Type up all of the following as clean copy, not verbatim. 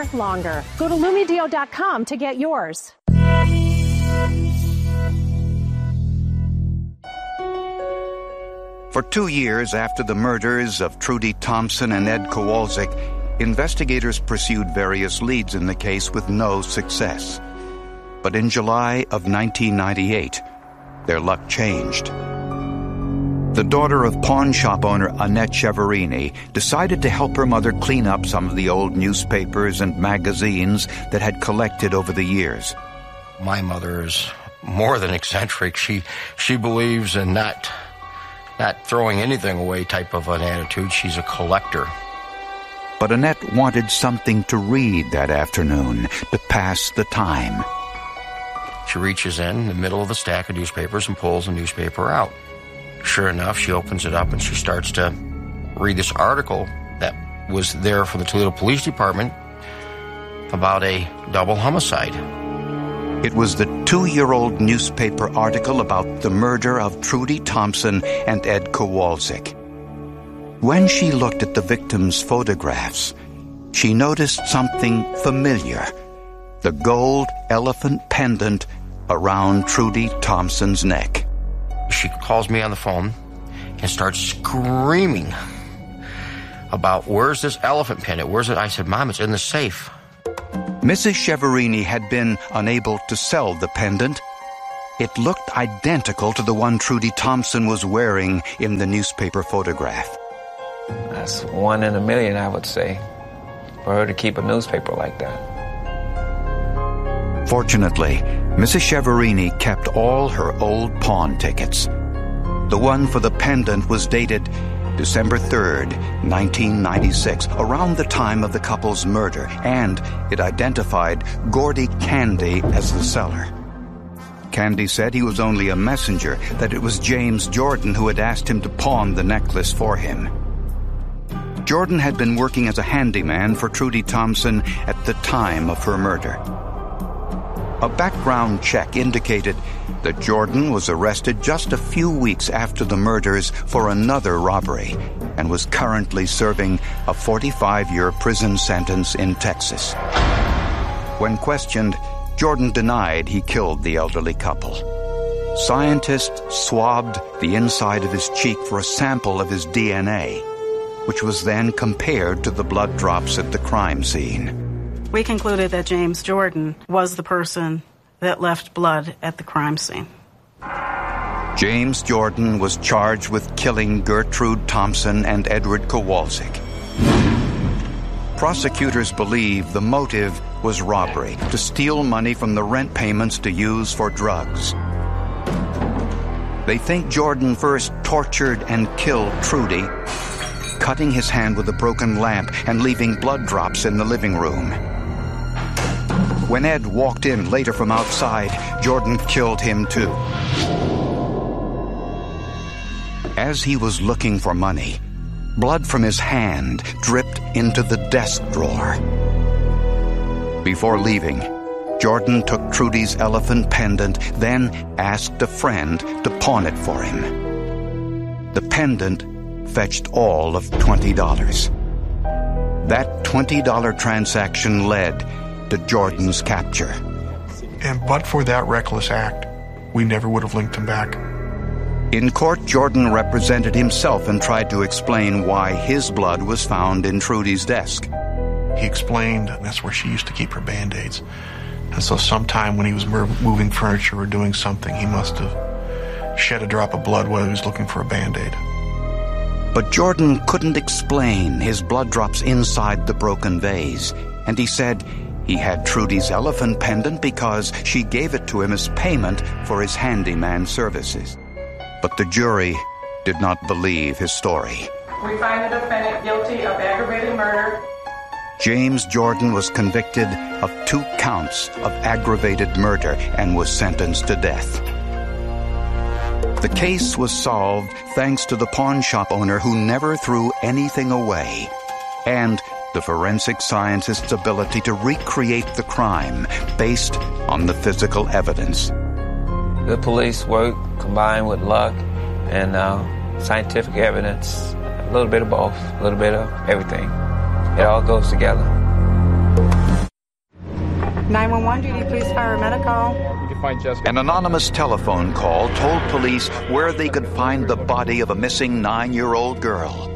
work longer. Go to Lumedeal.com to get yours. For 2 years after the murders of Trudy Thompson and Ed Kowalczyk, investigators pursued various leads in the case with no success. But in July of 1998, their luck changed. The daughter of pawn shop owner Annette Cheverini decided to help her mother clean up some of the old newspapers and magazines that had collected over the years. My mother is more than eccentric. She believes in not throwing anything away type of an attitude. She's a collector. But Annette wanted something to read that afternoon to pass the time. She reaches in the middle of the stack of newspapers and pulls a newspaper out. Sure enough, she opens it up and she starts to read this article that was there from the Toledo Police Department about a double homicide. It was the 2-year-old newspaper article about the murder of Trudy Thompson and Ed Kowalczyk. When she looked at the victims' photographs, she noticed something familiar: the gold elephant pendant around Trudy Thompson's neck. She calls me on the phone and starts screaming about, where's this elephant pendant? Where's it? I said, Mom, it's in the safe. Mrs. Cheverini had been unable to sell the pendant. It looked identical to the one Trudy Thompson was wearing in the newspaper photograph. That's 1 in a million, I would say, for her to keep a newspaper like that. Fortunately, Mrs. Cheverini kept all her old pawn tickets. The one for the pendant was dated December 3rd, 1996, around the time of the couple's murder, and it identified Gordy Candy as the seller. Candy said he was only a messenger, that it was James Jordan who had asked him to pawn the necklace for him. Jordan had been working as a handyman for Trudy Thompson at the time of her murder. A background check indicated that Jordan was arrested just a few weeks after the murders for another robbery and was currently serving a 45-year prison sentence in Texas. When questioned, Jordan denied he killed the elderly couple. Scientists swabbed the inside of his cheek for a sample of his DNA, which was then compared to the blood drops at the crime scene. We concluded that James Jordan was the person that left blood at the crime scene. James Jordan was charged with killing Gertrude Thompson and Edward Kowalczyk. Prosecutors believe the motive was robbery, to steal money from the rent payments to use for drugs. They think Jordan first tortured and killed Trudy, cutting his hand with a broken lamp and leaving blood drops in the living room. When Ed walked in later from outside, Jordan killed him too. As he was looking for money, blood from his hand dripped into the desk drawer. Before leaving, Jordan took Trudy's elephant pendant, then asked a friend to pawn it for him. The pendant fetched all of $20. That $20 transaction led to Jordan's capture. And but for that reckless act, we never would have linked him back. In court, Jordan represented himself and tried to explain why his blood was found in Trudy's desk. He explained that's where she used to keep her Band-Aids. And so sometime when he was moving furniture or doing something, he must have shed a drop of blood while he was looking for a Band-Aid. But Jordan couldn't explain his blood drops inside the broken vase, and he said he had Trudy's elephant pendant because she gave it to him as payment for his handyman services. But the jury did not believe his story. We find the defendant guilty of aggravated murder. James Jordan was convicted of 2 counts of aggravated murder and was sentenced to death. The case was solved thanks to the pawn shop owner who never threw anything away, and the forensic scientist's ability to recreate the crime based on the physical evidence. Good police work combined with luck and scientific evidence, a little bit of both, a little bit of everything. It all goes together. 911 duty, please fire medical. You can find Jessica. An anonymous telephone call told police where they could find the body of a missing 9-year-old girl.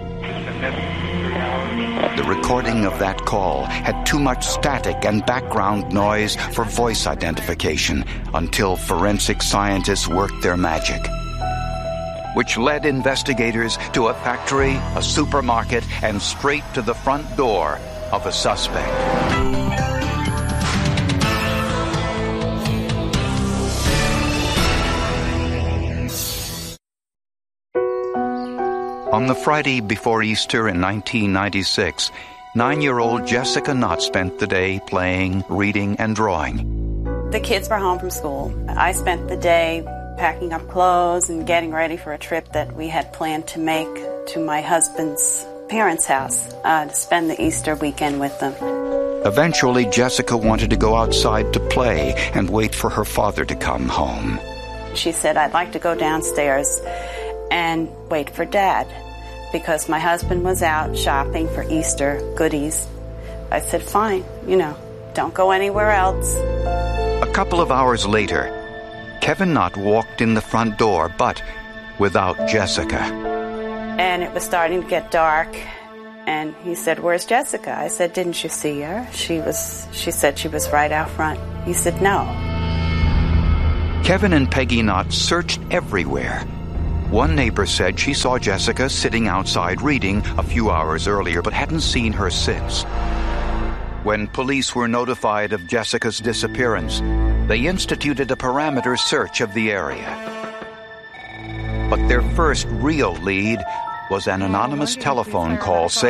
The recording of that call had too much static and background noise for voice identification until forensic scientists worked their magic, which led investigators to a factory, a supermarket, and straight to the front door of a suspect. On the Friday before Easter in 1996, 9-year-old Jessica Knott spent the day playing, reading, and drawing. The kids were home from school. I spent the day packing up clothes and getting ready for a trip that we had planned to make to my husband's parents' house to spend the Easter weekend with them. Eventually, Jessica wanted to go outside to play and wait for her father to come home. She said, I'd like to go downstairs and wait for Dad, because my husband was out shopping for Easter goodies. I said, fine, don't go anywhere else. A couple of hours later, Kevin Knott walked in the front door, but without Jessica. And it was starting to get dark, and he said, where's Jessica? I said, didn't you see her? She said she was right out front. He said, no. Kevin and Peggy Knott searched everywhere. One neighbor said she saw Jessica sitting outside reading a few hours earlier, but hadn't seen her since. When police were notified of Jessica's disappearance, they instituted a perimeter search of the area. But their first real lead was an anonymous telephone call saying